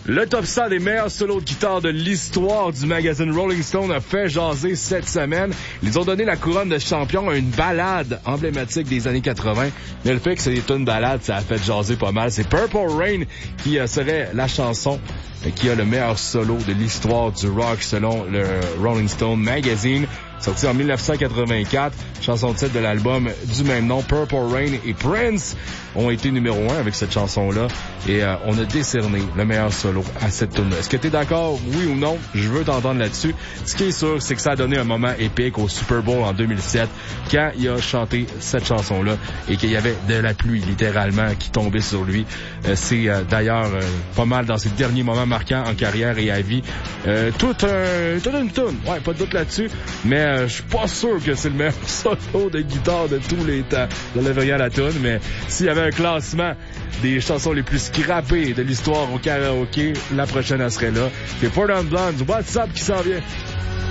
Le top 100 des meilleurs solos de guitare de l'histoire du magazine Rolling Stone a fait jaser cette semaine. Ils ont donné la couronne de champion à une ballade emblématique des années 80. Mais le fait que c'est une ballade, ça a fait jaser pas mal. C'est Purple Rain qui serait la chanson qui a le meilleur solo de l'histoire du rock selon le Rolling Stone Magazine. Sorti en 1984, chanson titre de l'album du même nom, Purple Rain, et Prince ont été numéro 1 avec cette chanson-là, et on a décerné le meilleur solo à cette tune-là. Est-ce que t'es d'accord, oui ou non? Je veux t'entendre là-dessus. Ce qui est sûr, c'est que ça a donné un moment épique au Super Bowl en 2007, quand il a chanté cette chanson-là, et qu'il y avait de la pluie, littéralement, qui tombait sur lui. C'est d'ailleurs pas mal dans ses derniers moments marquants en carrière et à vie. Toute une tune, ouais, pas de doute là-dessus, mais je suis pas sûr que c'est le meilleur solo de guitare de tous les temps. J'enlève rien à la tune, mais s'il y avait un classement des chansons les plus scrappées de l'histoire au karaoké, la prochaine elle serait là. C'est Portland Blondes, What's Up qui s'en vient.